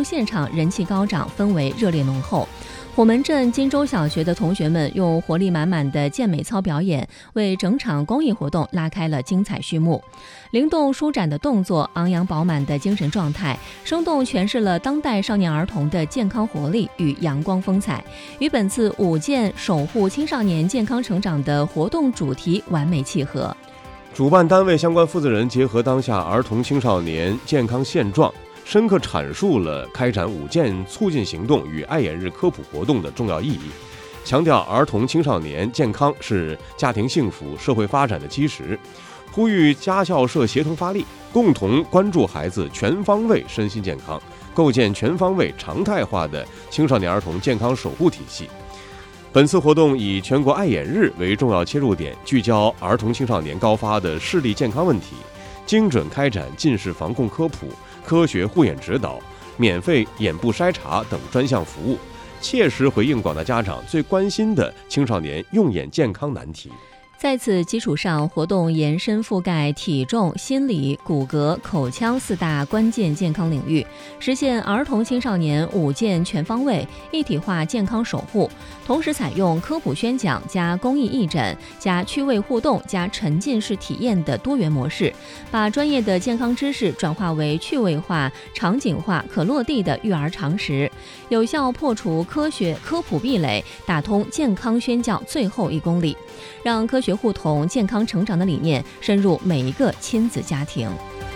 现场人气高涨，氛围热烈浓厚。虎门镇金州小学的同学们用活力满满的健美操表演，为整场公益活动拉开了精彩序幕。灵动舒展的动作，昂扬饱满的精神状态，生动诠释了当代少年儿童的健康活力与阳光风采，与本次5件守护青少年健康成长的活动主题完美契合。 主办单位相关负责人结合当下儿童青少年健康现状，深刻阐述了开展5件促进行动与爱眼日科普活动的重要意义，强调儿童青少年健康是家庭幸福、社会发展的基石，呼吁家校社协同发力，共同关注孩子全方位身心健康，构建全方位常态化的青少年儿童健康守护体系。本次活动以全国爱眼日为重要切入点，聚焦儿童青少年高发的视力健康问题，精准开展近视防控科普、科学护眼指导、免费眼部筛查等专项服务，切实回应广大家长最关心的青少年用眼健康难题。 在此基础上，活动延伸覆盖体重、心理、骨骼、口腔4大关键健康领域，实现儿童青少年5件全方位一体化健康守护。同时采用科普宣讲加公益义诊加趣味互动加沉浸式体验的多元模式，把专业的健康知识转化为趣味化、场景化、可落地的育儿常识，有效破除科学科普壁垒，打通健康宣教最后1公里，让科学互通、健康成长的理念深入每一个亲子家庭。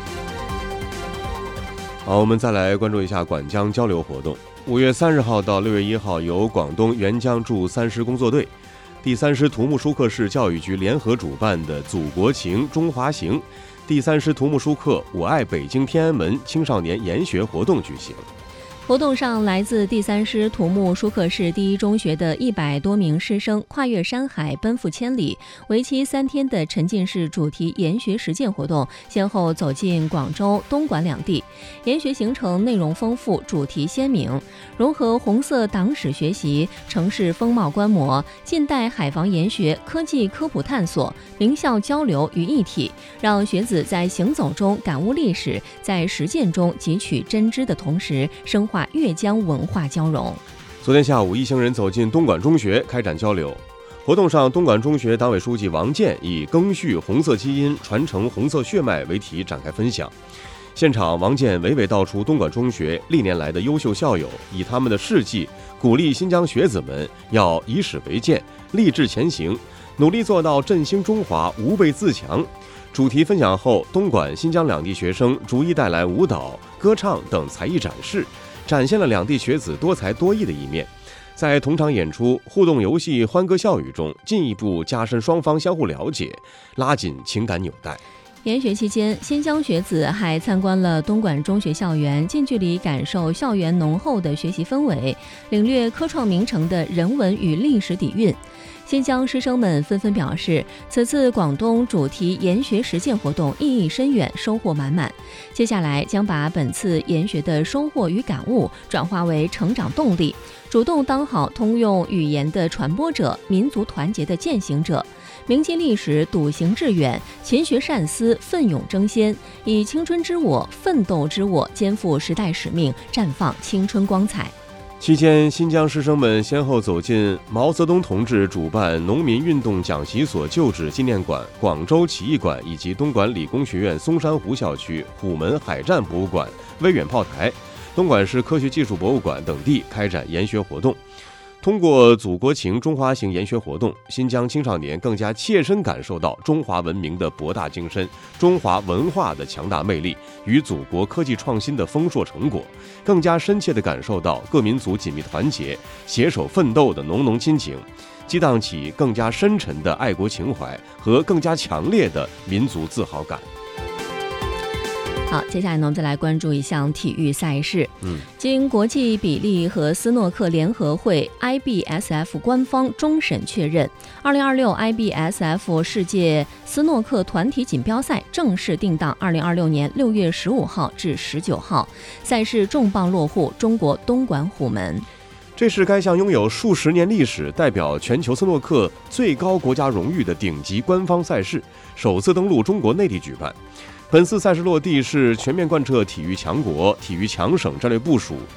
好，我们再来关注一下管江交流活动。5月30号到6月1号，由广东援疆驻3师工作队、第3师土木舒克市教育局联合主办的祖国情中华行第3师土木舒克我爱北京天安门青少年研学活动举行。 活动上，来自第3师土木舒克市第一中学的100多名师生跨越山海，奔赴千里，为期3天的沉浸式主题研学实践活动，先后走进广州、东莞2地。研学行程内容丰富，主题鲜明，融合红色党史学习、城市风貌观摩、近代海防研学、科技科普探索、名校交流于一体，让学子在行走中感悟历史，在实践中汲取真知的同时，深化粤江文化交融。 昨天下午，一行人走进东莞中学开展交流。活动上，东莞中学党委书记王健以赓续红色基因、传承红色血脉为题展开分享。现场，王健娓娓道出东莞中学历年来的优秀校友，以他们的事迹鼓励新疆学子们要以史为鉴，立志前行，努力做到振兴中华、吾辈自强。主题分享后，东莞、新疆2地学生逐一带来舞蹈、歌唱等才艺展示，展现了2地学子多才多艺的一面。在同场演出、互动游戏、欢歌笑语中，进一步加深双方相互了解，拉紧情感纽带。 研学期间，新疆学子还参观了东莞中学校园，近距离感受校园浓厚的学习氛围，领略科创名城的人文与历史底蕴。新疆师生们纷纷表示，此次广东主题研学实践活动意义深远，收获满满。接下来将把本次研学的收获与感悟转化为成长动力，主动当好通用语言的传播者、民族团结的践行者，铭记历史，笃行致远，勤学善思，奋勇争先，以青春之我、奋斗之我肩负时代使命，绽放青春光彩。 期间，新疆师生们先后走进毛泽东同志主办农民运动讲习所旧址纪念馆、广州起义馆以及东莞理工学院松山湖校区虎门海战博物馆、威远炮台、东莞市科学技术博物馆等地开展研学活动。通过祖国情中华行研学活动，新疆青少年更加切身感受到中华文明的博大精深、中华文化的强大魅力与祖国科技创新的丰硕成果，更加深切地感受到各民族紧密团结、携手奋斗的浓浓亲情，激荡起更加深沉的爱国情怀和更加强烈的民族自豪感。 好，接下来呢，我们再来关注一项体育赛事。经国际比利和斯诺克联合会 IBSF 官方终审确认，2026 IBSF 世界斯诺克团体锦标赛正式定档2026年6月15号至19号，赛事重磅落户中国东莞虎门。 这是该项拥有数十年历史、代表全球斯诺克最高国家荣誉的顶级官方赛事，首次登陆中国内地举办。本次赛事落地是全面贯彻体育强国、体育强省战略部署，